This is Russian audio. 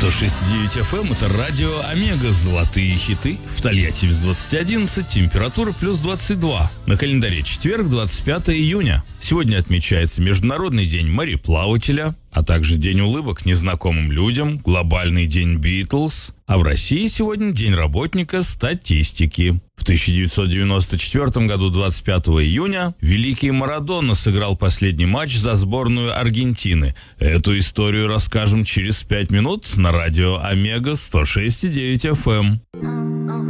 106.9 FM — это радио Омега. Золотые хиты. В Тольятти без 20:11, температура плюс 22. На календаре четверг, 25 июня. Сегодня отмечается Международный день мореплавателя, а также День улыбок незнакомым людям, глобальный день Битлз. А в России сегодня День работника статистики. В 1994 году, 25 июня, великий Марадона сыграл последний матч за сборную Аргентины. Эту историю расскажем через 5 минут на радио Омега 106.9 FM.